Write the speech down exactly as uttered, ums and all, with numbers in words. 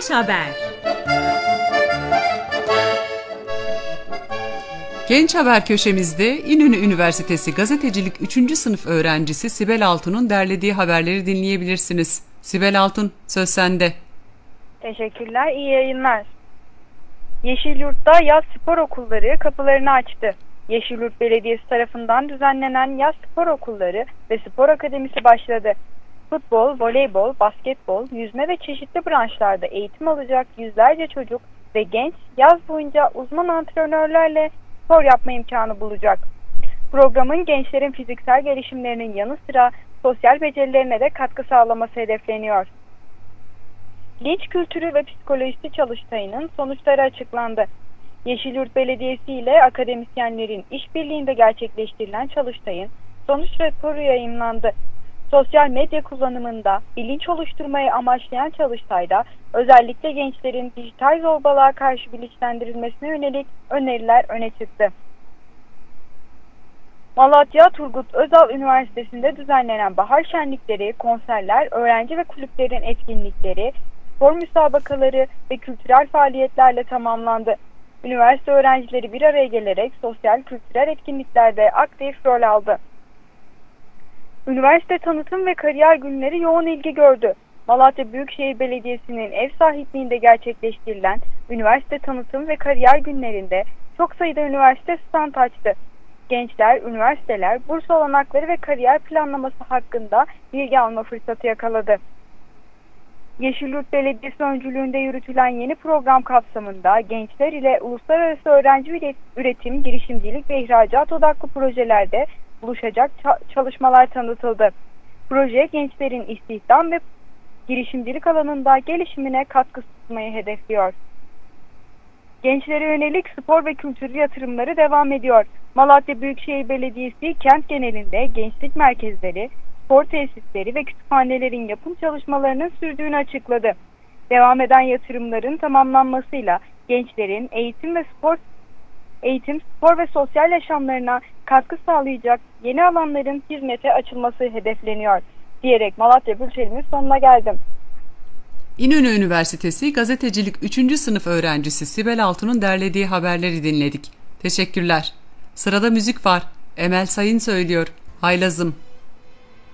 Genç Haber. Genç Haber köşemizde İnönü Üniversitesi Gazetecilik üçüncü sınıf öğrencisi Sibel Altun'un derlediği haberleri dinleyebilirsiniz. Sibel Altun, söz sende. Teşekkürler, iyi yayınlar. Yeşilyurt'ta yaz spor okulları kapılarını açtı. Yeşilyurt Belediyesi tarafından düzenlenen yaz spor okulları ve spor akademisi başladı. Futbol, voleybol, basketbol, yüzme ve çeşitli branşlarda eğitim alacak yüzlerce çocuk ve genç yaz boyunca uzman antrenörlerle spor yapma imkanı bulacak. Programın gençlerin fiziksel gelişimlerinin yanı sıra sosyal becerilerine de katkı sağlaması hedefleniyor. Genç kültürü ve psikolojisi çalıştayının sonuçları açıklandı. Yeşilyurt Belediyesi ile akademisyenlerin işbirliğinde gerçekleştirilen çalıştayın sonuç raporu yayımlandı. Sosyal medya kullanımında bilinç oluşturmayı amaçlayan çalıştayda özellikle gençlerin dijital zorbalığa karşı bilinçlendirilmesine yönelik öneriler öne çıktı. Malatya Turgut Özal Üniversitesi'nde düzenlenen bahar şenlikleri, konserler, öğrenci ve kulüplerin etkinlikleri, spor müsabakaları ve kültürel faaliyetlerle tamamlandı. Üniversite öğrencileri bir araya gelerek sosyal kültürel etkinliklerde aktif rol aldı. Üniversite tanıtım ve kariyer günleri yoğun ilgi gördü. Malatya Büyükşehir Belediyesi'nin ev sahipliğinde gerçekleştirilen üniversite tanıtım ve kariyer günlerinde çok sayıda üniversite stand açtı. Gençler, üniversiteler, burs olanakları ve kariyer planlaması hakkında bilgi alma fırsatı yakaladı. Yeşilyurt Belediyesi öncülüğünde yürütülen yeni program kapsamında gençler ile uluslararası öğrenci üretim, girişimcilik ve ihracat odaklı projelerde buluşacak çalışmalar tanıtıldı. Proje gençlerin istihdam ve girişimcilik alanında gelişimine katkı sunmayı hedefliyor. Gençlere yönelik spor ve kültür yatırımları devam ediyor. Malatya Büyükşehir Belediyesi kent genelinde gençlik merkezleri, spor tesisleri ve kütüphanelerin yapım çalışmalarının sürdüğünü açıkladı. Devam eden yatırımların tamamlanmasıyla gençlerin eğitim ve spor eğitim, spor ve sosyal yaşamlarına katkı sağlayacak yeni alanların hizmete açılması hedefleniyor diyerek Malatya bültenimin sonuna geldim. İnönü Üniversitesi Gazetecilik üçüncü sınıf öğrencisi Sibel Altun'un derlediği haberleri dinledik. Teşekkürler. Sırada müzik var. Emel Sayın söylüyor. Haylazım.